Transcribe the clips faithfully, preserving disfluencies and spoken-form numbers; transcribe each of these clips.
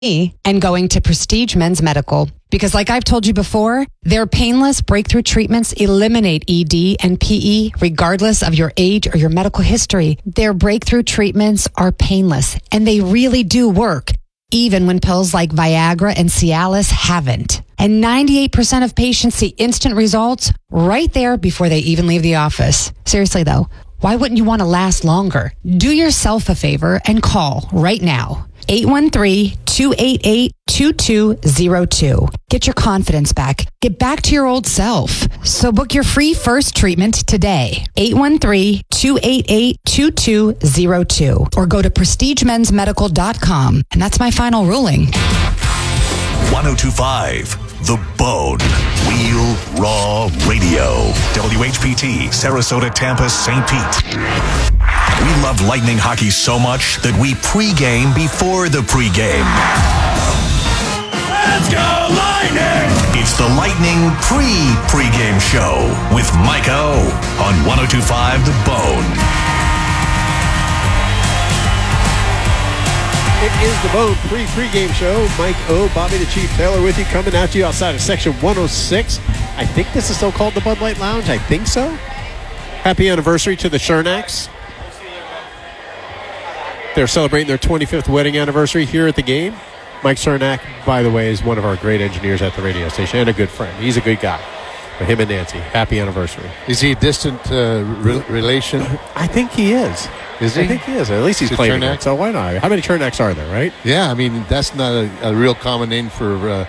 and going to Prestige Men's Medical. Because like I've told you before, their painless breakthrough treatments eliminate E D and P E regardless of your age or your medical history. Their breakthrough treatments are painless and they really do work, even when pills like Viagra and Cialis haven't. And ninety-eight percent of patients see instant results right there before they even leave the office. Seriously though, why wouldn't you want to last longer? Do yourself a favor and call right now. eight one three, two eight eight, two two zero two. Get your confidence back. Get back to your old self. So book your free first treatment today. eight one three, two eight eight, two two zero two. Or go to prestige mens medical dot com. And that's my final ruling. one oh two point five The Bone. Wheel Raw Radio. W H P T, Sarasota, Tampa, Saint Pete. We love Lightning hockey so much that we pregame before the pregame. Let's go, Lightning! It's the Lightning pre-pregame show with Mike O on one oh two point five The Bone. It is the Bone pre-pregame show. Mike O, Bobby the Chief Taylor with you, coming out to you outside of section one oh six. I think this is still called the Bud Light Lounge. I think so. Happy anniversary to the Chernaks. They're celebrating their twenty-fifth wedding anniversary here at the game. Mike Cernak, by the way, is one of our great engineers at the radio station and a good friend. He's a good guy. But him and Nancy, happy anniversary. Is he a distant uh, re- relation? I think he is. Is he? I think he is. At least he's Is it claiming Cernak? it. So why not? How many Chernaks are there, right? Yeah, I mean, that's not a, a real common name for uh,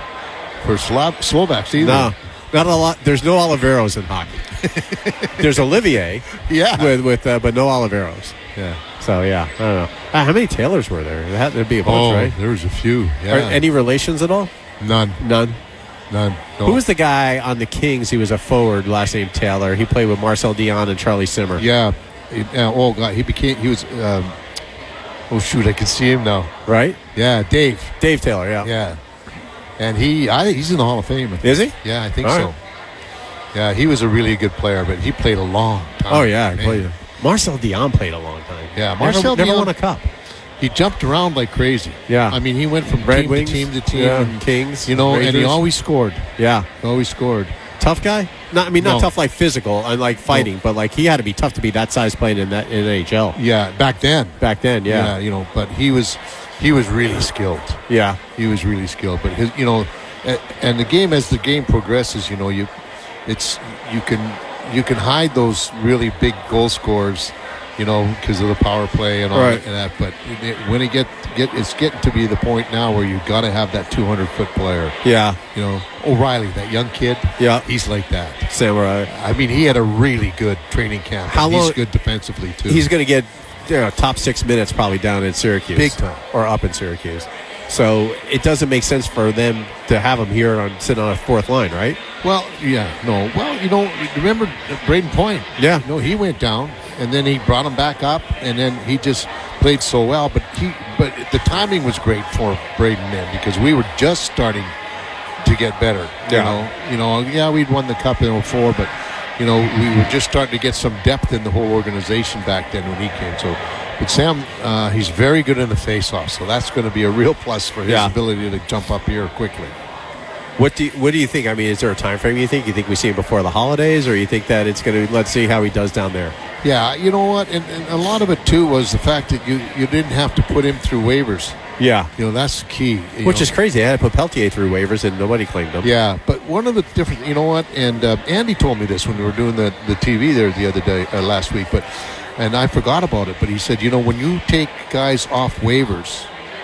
for Slav- Slovaks either. No, not a lot. There's no Oliveros in hockey. There's Olivier, Yeah. with, with uh, but no Oliveros. Yeah. So, yeah, I don't know. Uh, how many Taylors were there? There had to be a bunch, Oh, right? there was a few. Yeah. Are any relations at all? None. None. None. No. Who was the guy on the Kings? He was a forward, last name Taylor. He played with Marcel Dion and Charlie Simmer. Yeah. It, uh, oh, God. He became, he was, um, oh, shoot, I can see him now. Right? Yeah, Dave. Dave Taylor, yeah. Yeah. And he, I, he's in the Hall of Fame. Is he? Yeah, I think All so. right. Yeah, he was a really good player, but he played a long time. Oh, yeah. He Man. played. Marcel Dion played a long time. Yeah, Never- Marcel never, Dion- won a cup. He jumped around like crazy. Yeah. I mean, he went from Red team Wings, to team to team. yeah, and, Kings, You know, and he Rangers. always scored. Yeah. Always scored. Tough guy? Not, I mean, not No. tough like physical and like fighting, No. but like he had to be tough to be that size playing in that in N H L Yeah, back then. back then. Yeah. Yeah, you know, but he was he was really skilled. Yeah. He was really skilled. But his, you know, a- and the game as the game progresses, you know, you it's you can you can hide those really big goal scorers, you know, because of the power play and all Right. and that. But it, when it get get it's getting to be the point now where you got to have that two hundred foot player. Yeah. You know, O'Reilly, that young kid. Yeah. he's like that. Samurai. I mean, he had a really good training camp. How and long- He's good defensively too. He's going to get you know, top six minutes probably down in Syracuse. Big time. Or up in Syracuse. So it doesn't make sense for them to have him here on sitting on a fourth line, right? Well, yeah, no. Well, you know, remember Braden Point? Yeah. You know, he went down, and then he brought him back up, and then he just played so well. But he, but the timing was great for Braden then because we were just starting to get better. You Yeah. know, you know, yeah, we'd won the cup in oh four, but you know, we were just starting to get some depth in the whole organization back then when he came. So, but Sam, uh, he's very good in the face-off, so that's going to be a real plus for his Yeah. ability to jump up here quickly. What do you, what do you think? I mean, is there a time frame you think? You think we see him before the holidays, or you think that it's going to, let's see how he does down there? Yeah, you know what? And, and a lot of it, too, was the fact that you, you didn't have to put him through waivers. Yeah. You know, that's key. you Which know. is crazy. I had to put Peltier through waivers, and nobody claimed him. Yeah, but one of the different, you know what? And uh, Andy told me this when we were doing the, the T V there the other day, uh, last week, but and I forgot about it, but he said, you know, when you take guys off waivers,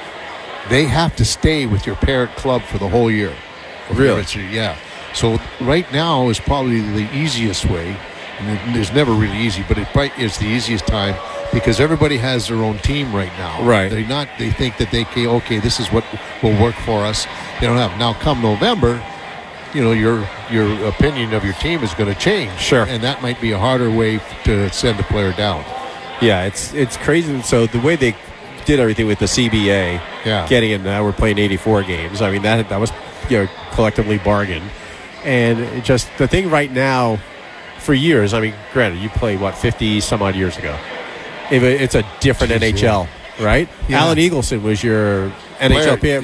they have to stay with your parent club for the whole year. Really? Yeah. So right now is probably the easiest way. And it's never really easy, but it probably is the easiest time because everybody has their own team right now. Right. They not. They think that they can. Okay, this is what will work for us. They don't have now. Come November, you know, your your opinion of your team is going to change. Sure. And that might be a harder way to send a player down. Yeah, it's it's crazy. So the way they did everything with the C B A, Yeah. getting in now we're playing eighty-four games. I mean that that was you know collectively bargained, and it just the thing right now, for years. I mean, granted, you played what fifty some odd years ago. If it- It's a different Jeez, N H L, right? Yeah. Alan Eagleson was your N H L P A. player.